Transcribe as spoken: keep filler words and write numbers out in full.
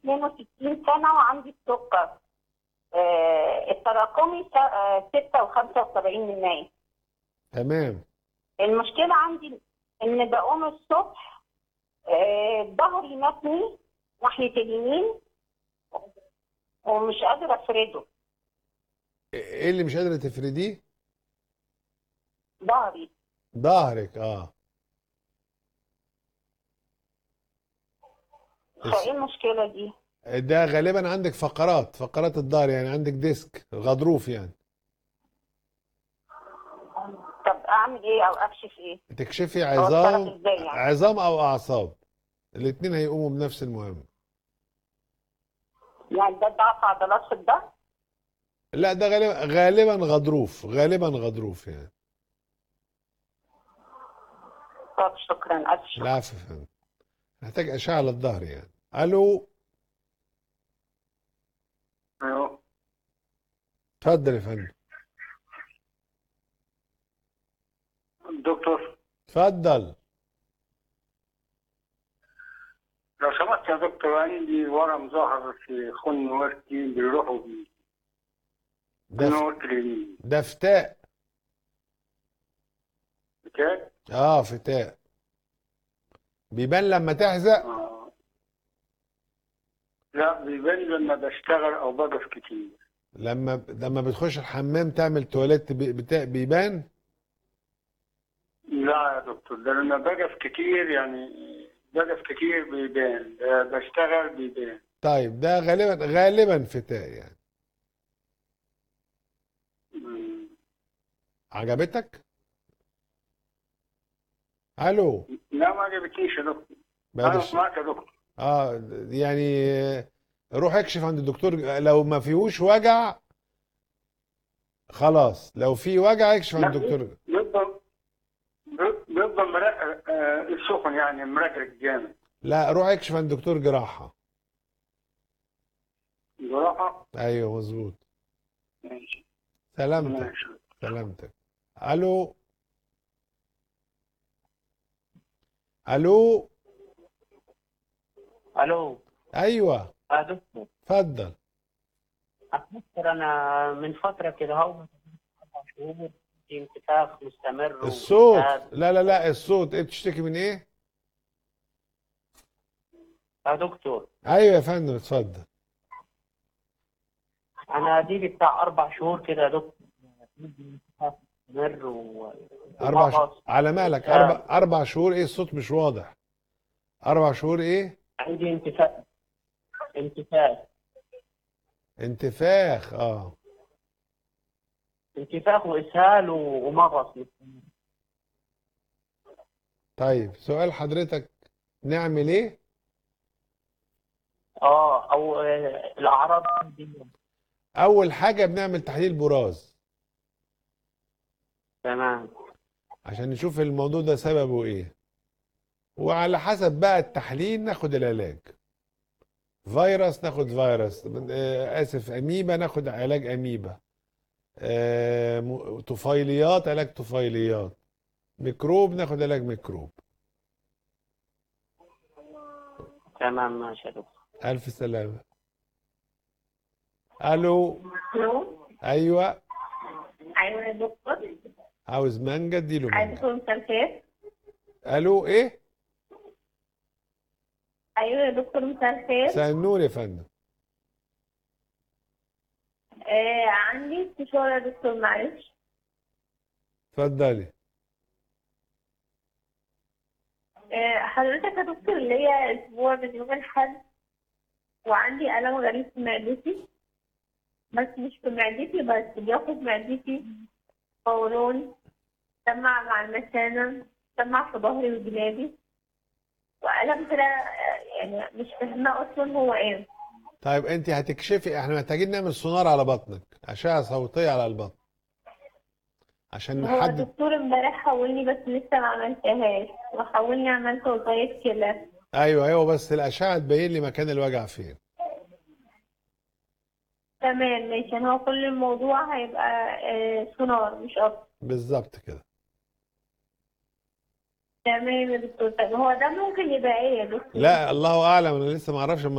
اثنين وستين سنة وعندي السكر آه التراكمي ستة وخمسة وسبعين من مية. تمام. المشكلة عندي إن بقوم الصبح آه ظهري متني ناحية اليمين ومش قادرة أفرده. ايه اللي مش قادرة تفرديه؟ ظهري. ظهرك. اه الس- فإيه المشكلة دي؟ ده غالبا عندك فقرات فقرات الظهر، يعني عندك ديسك غضروف يعني. طب أعمل إيه أو أكشف إيه؟ تكشفي أو أتصرف عظام إزاي يعني؟ عظام او اعصاب، الاتنين هيقوموا بنفس المهمة. يعني ده ضعف عضلات في الظهر؟ لا ده غالبا غالبا غضروف، غالبا غضروف يعني. طب شكرا، ألف لا شكرا. عفوا يا فندم. محتاج اشعة للظهر يعني. الو. ايوه اتفضل يا فندم. دكتور، اتفضل. لو سمحت يا دكتور، عندي ورم ظهر في خن وركي بيروح وبيجي. ده خن ف... وركي اليمين ده فتاء. بتاعي. اه فتاء بيبان لما تحزق. آه. لا، بيبان لما بشتغل او بقف كتير. لما لما بتخش الحمام تعمل تواليت بي- بتا... بيبان. لا يا دكتور، ده لما بقف كتير يعني بقف كتير بيبان، آه، بشتغل بيبان. طيب ده غالبا غالبا فتاء يعني. مم. عجبتك؟ الو. لا ما عجبتنيش يا دكتور. بعد انا الش... سمعت يا دكتور. اه يعني آه، روح اكشف عند الدكتور، لو ما فيهوش وجع خلاص، لو في وجع اكشف لا، عند الدكتور. بيفضل بيفضل مرق- آه، السخن يعني مرقرق جامد. لا روح اكشف عند دكتور جراحة. جراحة. ايوه مظبوط. ماشي. سلامتك. ماشي. سلامتك. الو. الو. الو. ايوه يا دكتور، اتفضل. دكتور انا من فتره كده اهو اربع شهور في انتفاخ مستمر الصوت. والتهاب. لا لا لا الصوت ايه، بتشتكي من ايه؟ يا دكتور ايوه يا فندم اتفضل. انا دي بتاع اربع شهور كده يا دكتور، انتفاخ مستمر و- اربع ش... ومغص على مالك اربع والتهاب. اربع شهور ايه؟ الصوت مش واضح. اربع شهور ايه؟ عندي انتفاخ انتفاخ انتفاخ. اه انتفاخ واسهال و- ومغص. طيب سؤال حضرتك، نعمل ايه؟ اه او آه، الاعراض دي. اول حاجه بنعمل تحليل براز تمام. عشان نشوف الموضوع ده سببه ايه، وعلى حسب بقى التحليل ناخد العلاج. فيروس ناخد فيروس، آه، اسف اميبا ناخد علاج اميبا، آه، م- طفيليات علاج طفيليات، ميكروب ناخد علاج ميكروب. تمام ماشي يا دكتور. الف سلامه. الو. ألو. ايوه. أيوة يا دكتور. عاوز مانجا اديله عايزة مانجا. أقول مساء الخير. الو ايه؟ أيوة يا دكتور، مساء الخير. مساء النور يا فندم. آه عندي استشارة يا دكتور، معلش. اتفضلي. آه حضرتك يا دكتور ليا أسبوع من يوم الأحد وعندي ألم غريب في معدتي، بس مش في معدتي بس، بياخد معدتي قولون، سمع مع المثانة، سمع في ظهري وجنابي، وألم كده آه، يعني مش فاهمة أصلا هو إيه. طيب انت هتكشفي، احنا محتاجين نعمل سونار على بطنك، اشعه صوتيه على البطن عشان هو نحدد. الدكتور امبارح حولني بس لسه ما عملتهاش، وحولني عملت وظايف كلى. ايوه ايوه بس الاشعه تبين لي مكان الوجع فين. تمام ماشي، هو كل الموضوع هيبقى آه، سونار مش أكتر. بالظبط كده. تمام يا دكتور. طب هو ده ممكن يبقى ايه يا دكتور؟ لا الله اعلم، انا لسه ما اعرفش.